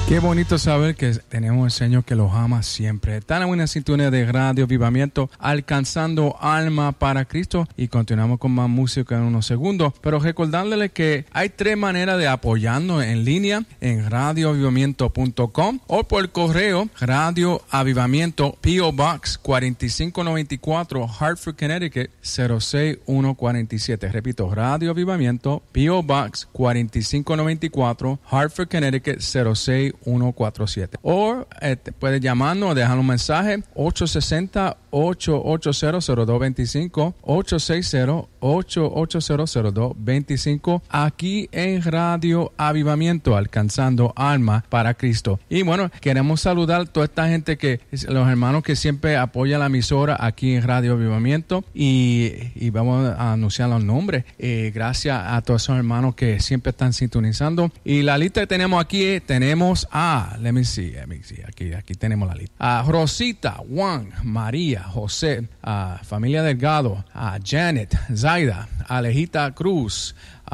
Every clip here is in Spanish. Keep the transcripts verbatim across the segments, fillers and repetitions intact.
Qué bonito saber que tenemos un Señor que los ama siempre. Está en una sintonía de Radio Avivamiento, alcanzando alma para Cristo. Y continuamos con más música en unos segundos. Pero recordándole que hay tres maneras de apoyarnos en línea en radio avivamiento punto com o por correo Radio Avivamiento, P O Box cuatro cinco nueve cuatro, Hartford, Connecticut cero seis uno cuatro siete. Repito, Radio Avivamiento, P O Box cuatro cinco nueve cuatro, Hartford, Connecticut cero seis uno cuatro siete. O eh, puedes llamarnos o dejar un mensaje ocho seis cero, ocho ocho cero, cero dos dos cinco, ocho seis cero, ocho ocho cero, cero dos dos cinco, aquí en Radio Avivamiento, alcanzando alma para Cristo. Y bueno, queremos saludar a toda esta gente, que los hermanos que siempre apoyan la emisora aquí en Radio Avivamiento, y, y vamos a anunciar los nombres. Eh, gracias a todos esos hermanos que siempre están sintonizando. Y la lista que tenemos aquí, tenemos a, let me see, let me see, aquí, aquí tenemos la lista. A Rosita, Juan, María, José, a familia Delgado, a Janet, Zaida, Alejita Cruz,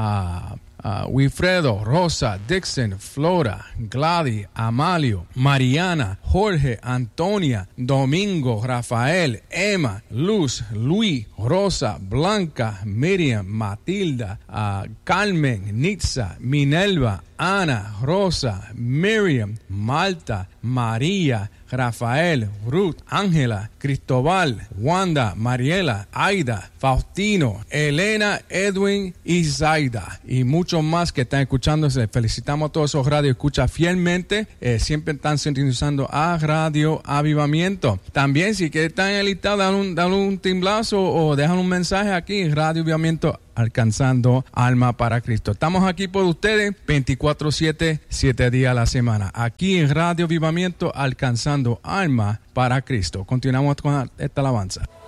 a Uh, Wilfredo, Rosa, Dixon, Flora, Gladys, Amalio, Mariana, Jorge, Antonia, Domingo, Rafael, Emma, Luz, Luis, Rosa, Blanca, Miriam, Matilda, uh, Carmen, Nitza, Minerva, Ana, Rosa, Miriam, Malta, María, Rafael, Ruth, Ángela, Cristóbal, Wanda, Mariela, Aida, Faustino, Elena, Edwin y Zaida, y muchos más que están escuchándose. Felicitamos a todos esos radios escucha fielmente, eh, siempre están sintonizando a Radio Avivamiento. También, si que están en el listado, dan un, dan un timblazo o dejan un mensaje aquí en Radio Avivamiento, alcanzando alma para Cristo. Estamos aquí por ustedes veinticuatro siete, siete días a la semana, aquí en Radio Avivamiento, alcanzando alma para Cristo. Continuamos con esta alabanza.